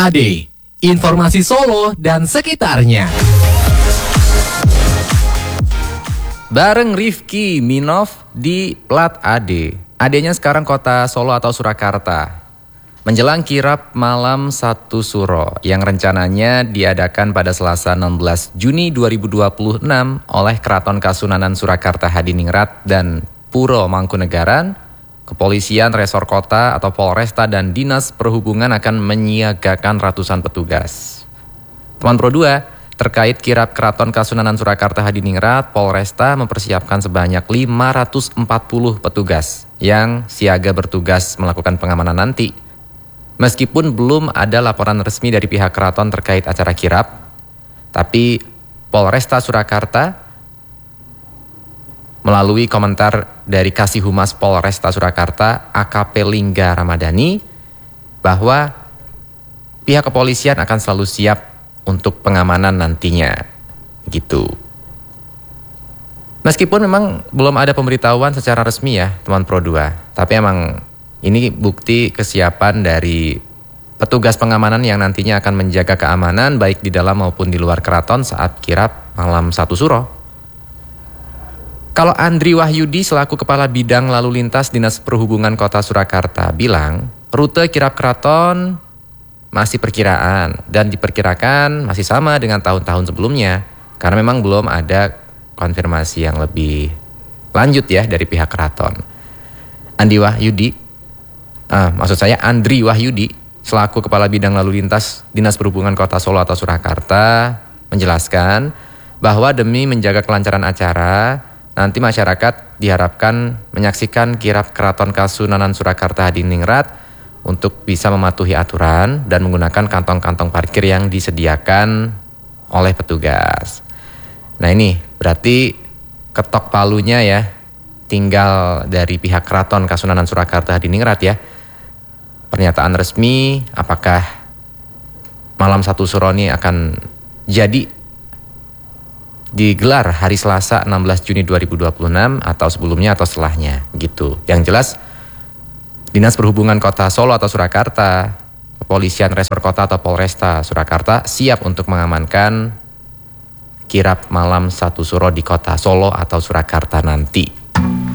AD, informasi Solo dan sekitarnya. Bareng Rifki Minov di Plat AD. AD-nya sekarang kota Solo atau Surakarta. Menjelang kirap malam 1 Suro yang rencananya diadakan pada Selasa 16 Juni 2026 oleh Keraton Kasunanan Surakarta Hadiningrat dan Puro Mangkunegaran, Kepolisian Resor Kota atau Polresta dan Dinas Perhubungan akan menyiagakan ratusan petugas. Teman Pro 2, terkait kirap Keraton Kasunanan Surakarta Hadiningrat, Polresta mempersiapkan sebanyak 540 petugas yang siaga bertugas melakukan pengamanan nanti. Meskipun belum ada laporan resmi dari pihak keraton terkait acara kirap, tapi Polresta Surakarta melalui komentar dari Kasih Humas Polresta Surakarta AKP Lingga Ramadhani bahwa pihak kepolisian akan selalu siap untuk pengamanan nantinya, gitu. Meskipun memang belum ada pemberitahuan secara resmi ya teman Pro 2, tapi emang ini bukti kesiapan dari petugas pengamanan yang nantinya akan menjaga keamanan baik di dalam maupun di luar keraton saat kirap malam 1 Suro. Kalau Andri Wahyudi selaku Kepala Bidang Lalu Lintas Dinas Perhubungan Kota Surakarta bilang, rute kirap keraton masih perkiraan dan diperkirakan masih sama dengan tahun-tahun sebelumnya karena memang belum ada konfirmasi yang lebih lanjut ya dari pihak keraton. Andri Wahyudi selaku Kepala Bidang Lalu Lintas Dinas Perhubungan Kota Solo atau Surakarta menjelaskan bahwa demi menjaga kelancaran acara, nanti masyarakat diharapkan menyaksikan kirap Keraton Kasunanan Surakarta Hadiningrat untuk bisa mematuhi aturan dan menggunakan kantong-kantong parkir yang disediakan oleh petugas. Nah ini berarti ketok palunya ya tinggal dari pihak Keraton Kasunanan Surakarta Hadiningrat ya. Pernyataan resmi apakah malam 1 Suro ini akan jadi digelar hari Selasa 16 Juni 2026 atau sebelumnya atau setelahnya gitu. Yang jelas Dinas Perhubungan Kota Solo atau Surakarta, Kepolisian Resor Kota atau Polresta Surakarta siap untuk mengamankan kirap malam 1 Suro di Kota Solo atau Surakarta nanti.